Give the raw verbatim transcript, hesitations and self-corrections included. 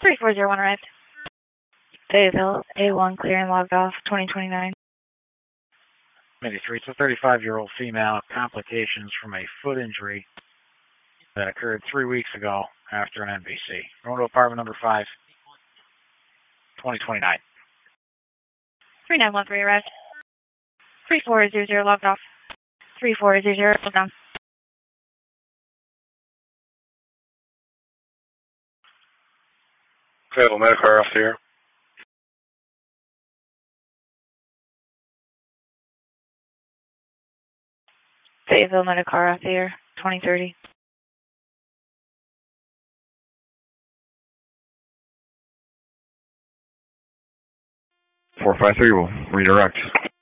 three four zero one arrived. Fayetteville, A one clear and logged off, twenty twenty-nine. eighty-three, it's a thirty-five-year-old female, complications from a foot injury that occurred three weeks ago after an N B C. Going to apartment number five, twenty twenty-nine. three nine one three arrived. three four zero zero logged off. three four zero zero logged on. Fayetteville Medicar off here. Fayetteville Medicar off here, twenty thirty. four five three will redirect.